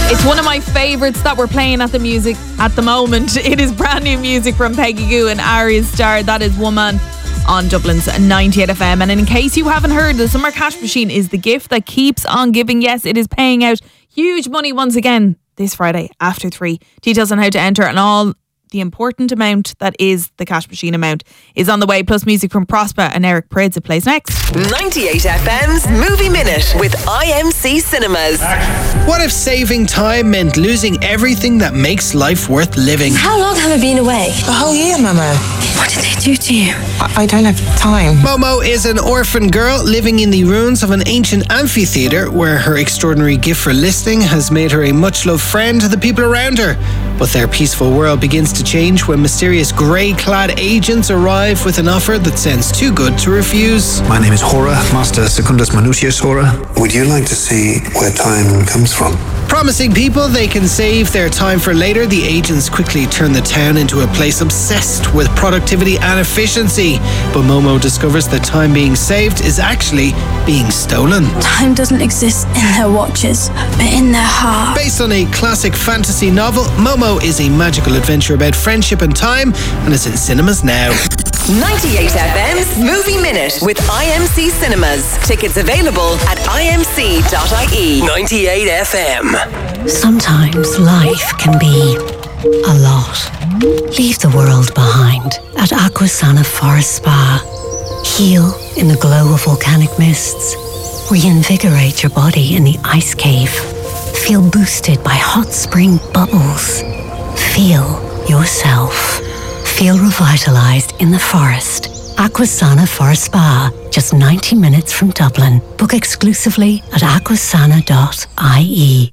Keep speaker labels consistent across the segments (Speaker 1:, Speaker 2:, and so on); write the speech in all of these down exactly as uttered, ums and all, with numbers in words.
Speaker 1: It's one of my favourites that we're playing at the music at the moment. It is brand new music from Peggy Gou and Arya Starr. That is Woman on Dublin's ninety-eight F M. And in case you haven't heard, the Summer Cash Machine is the gift that keeps on giving. Yes, it is paying out huge money once again this Friday after three. Details on how to enter and all the important amount that is the cash machine amount is on the way, plus music from Prosper and Eric Prydz. It plays next.
Speaker 2: ninety-eight F M's Movie Minute with I M C Cinemas.
Speaker 3: What if saving time meant losing everything that makes life worth living?
Speaker 4: How long have I been away?
Speaker 5: A whole year, Momo.
Speaker 4: What did they do to you?
Speaker 5: I, I don't have time.
Speaker 3: Momo is an orphan girl living in the ruins of an ancient amphitheatre where her extraordinary gift for listening has made her a much-loved friend to the people around her. But their peaceful world begins to change when mysterious grey-clad agents arrive with an offer that sounds too good to refuse.
Speaker 6: My name is Hora, Master Secundus Manutius Hora. Would you like to see where time comes from?
Speaker 3: Promising people they can save their time for later, the agents quickly turn the town into a place obsessed with productivity and efficiency. But Momo discovers that time being saved is actually being stolen.
Speaker 4: Time doesn't exist in their watches, but in their heart.
Speaker 3: Based on a classic fantasy novel, Momo is a magical adventure about friendship and time, and is in cinemas now.
Speaker 2: ninety-eight F M's Movie Minute with I M C Cinemas. Tickets available at I M C dot I E. ninety-eight F M.
Speaker 7: Sometimes life can be a lot. Leave the world behind at Aquasana Forest Spa. Heal in the glow of volcanic mists. Reinvigorate your body in the ice cave. Feel boosted by hot spring bubbles. Feel yourself. Feel revitalized in the forest. Aquasana Forest Spa, just ninety minutes from Dublin. Book exclusively at aquasana dot I E.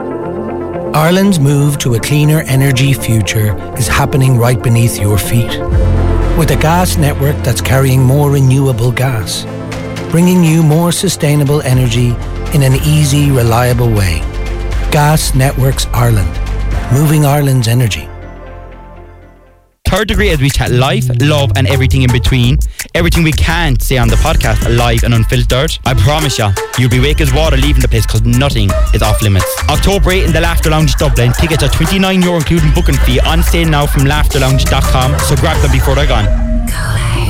Speaker 8: Ireland's move to a cleaner energy future is happening right beneath your feet. With a gas network that's carrying more renewable gas, bringing you more sustainable energy in an easy, reliable way. Gas Networks Ireland, moving Ireland's energy.
Speaker 9: Third Degree, as we chat life, love and everything in between. Everything we can't say on the podcast, live and unfiltered. I promise you, you'll be wake as water leaving the place because nothing is off limits. October eighth in the Laughter Lounge Dublin. Tickets are twenty-nine euro including booking fee. On sale now from laughter lounge dot com. So grab them before they're gone.